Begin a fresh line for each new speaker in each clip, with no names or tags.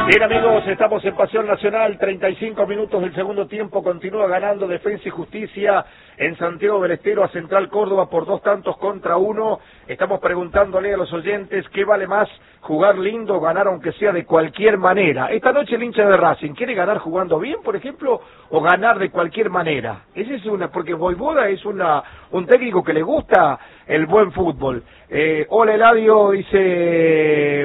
Bien, amigos, estamos en Pasión Nacional, 35 minutos del segundo tiempo, continúa ganando Defensa y Justicia en Santiago del Estero a Central Córdoba por 2-1. Estamos preguntándole a los oyentes qué vale más, jugar lindo o ganar aunque sea de cualquier manera. Esta noche el hincha de Racing, ¿quiere ganar jugando bien, por ejemplo, o ganar de cualquier manera? Esa es una, porque Voivoda es un técnico que le gusta el buen fútbol. Hola Eladio, dice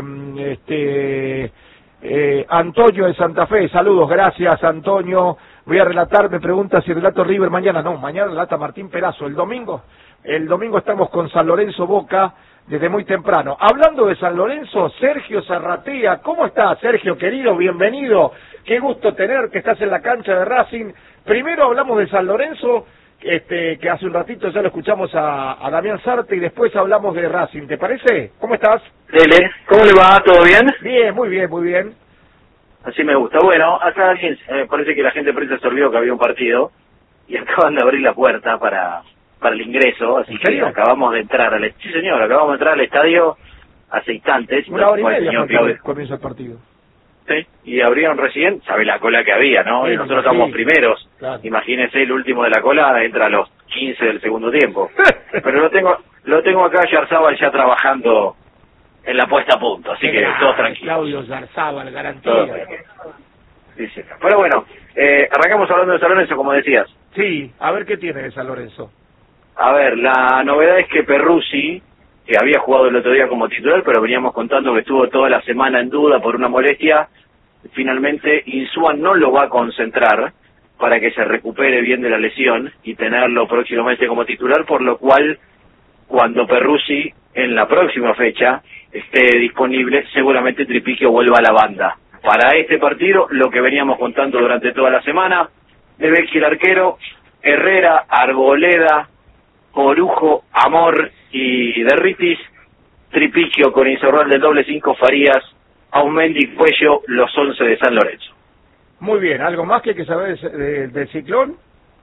Antonio de Santa Fe, saludos, gracias Antonio. Voy a relatar, me pregunta si relato River mañana. No, mañana relata Martín Perazo. El domingo estamos con San Lorenzo Boca desde muy temprano. Hablando de San Lorenzo, Sergio Zarratea, ¿cómo estás, Sergio querido? Bienvenido, qué gusto tener que estás en la cancha de Racing. Primero hablamos de San Lorenzo, que hace un ratito ya lo escuchamos a Damián Sarte, y después hablamos de Racing, ¿te parece? ¿Cómo estás?
Dele, ¿cómo le va? ¿Todo bien?
Bien, muy bien, muy bien.
Así me gusta. Bueno, acá alguien, parece que la gente de prensa se olvidó que había un partido y acaban de abrir la puerta para el ingreso, así que acabamos de entrar sí señor, acabamos de entrar al estadio hace instantes.
Una hora y media comienza el partido.
Sí, y abrieron recién, sabe la cola que había, ¿no? Y nosotros estamos primeros.
Claro.
Imagínese, el último de la cola entra a los 15 del segundo tiempo. Pero lo tengo acá a Yarzábal ya trabajando en la puesta a punto, así que todos tranquilos.
Claudio Yarzábal, garantía.
Sí, sí. Pero bueno, arrancamos hablando de San Lorenzo, como decías.
Sí, a ver qué tiene de San Lorenzo.
A ver, la novedad es que Perruzzi, que había jugado el otro día como titular, pero veníamos contando que estuvo toda la semana en duda por una molestia, finalmente Insúa no lo va a concentrar para que se recupere bien de la lesión y tenerlo próximamente como titular, por lo cual cuando Perruzzi en la próxima fecha esté disponible, seguramente Tripiquio vuelva a la banda. Para este partido, lo que veníamos contando durante toda la semana, de Becchi el arquero, Herrera, Arboleda, Orujo, Amor y Derritis, Tripiquio con Insaurral del doble 5, Farías, Aumendi, Cuello, los 11 de San Lorenzo.
Muy bien, ¿algo más que hay que saber del Ciclón?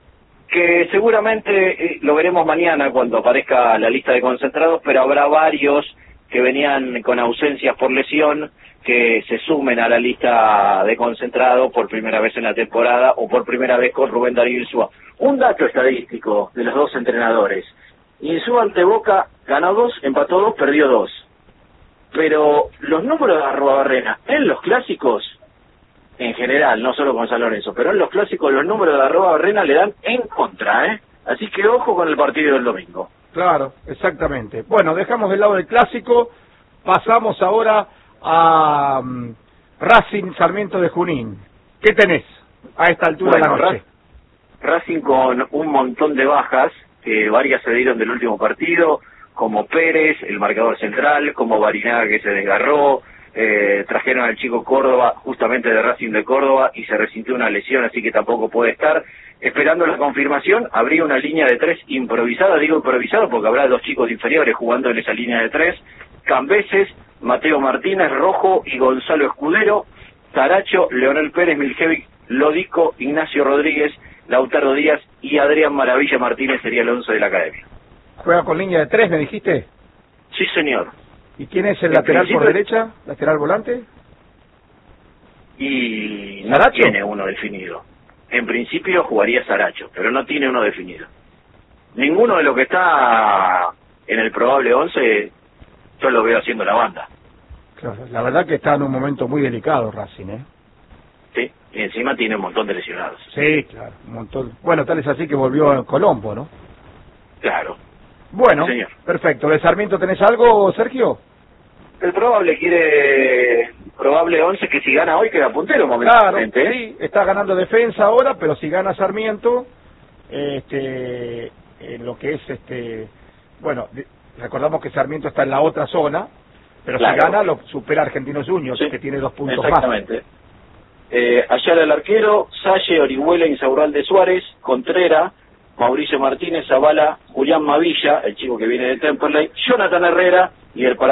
Que seguramente lo veremos mañana cuando aparezca la lista de concentrados, pero habrá varios que venían con ausencias por lesión que se sumen a la lista de concentrados por primera vez en la temporada o por primera vez con Rubén Darío Insúa. Un dato estadístico de los dos entrenadores: Insúa ante Boca ganó 2, empató 2, perdió 2. Pero los números de Arruabarrena en los clásicos, en general, no solo con San Lorenzo, pero en los clásicos los números de Arruabarrena le dan en contra, Así que ojo con el partido del domingo.
Claro, exactamente. Bueno, dejamos de lado el clásico, pasamos ahora a Racing Sarmiento de Junín. ¿Qué tenés a esta altura de la noche?
Racing con un montón de bajas, que varias se dieron del último partido, como Pérez, el marcador central, como Barinaga, que se desgarró, trajeron al chico Córdoba, justamente de Racing de Córdoba, y se resintió una lesión, así que tampoco puede estar. Esperando la confirmación, habría una línea de 3 improvisada, digo improvisada porque habrá 2 chicos inferiores jugando en esa línea de 3, Cambeses, Mateo Martínez, Rojo y Gonzalo Escudero, Taracho, Leonel Pérez, Miljevic, Lodico, Ignacio Rodríguez, Lautaro Díaz y Adrián Maravilla Martínez sería el 11 de la academia.
¿Juega con línea de 3, me dijiste?
Sí, señor.
¿Y quién es el lateral por derecha? ¿Lateral volante?
Y no
¿Saracho?
Tiene uno definido. En principio jugaría Saracho, pero no tiene uno definido. Ninguno de los que está en el probable 11, yo lo veo haciendo la banda.
Claro, la verdad que está en un momento muy delicado Racing,
Sí, y encima tiene un montón de lesionados.
Sí, claro, un montón. Bueno, tal es así que volvió a Colombo, ¿no?
Claro.
Bueno,
Sí, señor.
Perfecto. ¿De Sarmiento tenés algo, Sergio?
El probable 11 que si gana hoy queda puntero momentáneamente.
Claro, sí, está ganando defensa ahora, pero si gana Sarmiento, lo que es, bueno, recordamos que Sarmiento está en la otra zona, pero claro, si gana lo supera Argentinos Juniors, sí, que tiene 2 puntos
exactamente.
Más.
Ayala el arquero, Salle, Orihuela, Insaurralde Suárez, Contreras, Mauricio Martínez, Zavala, Julián Mavilla, el chico que viene de Temperley, Jonathan Herrera y el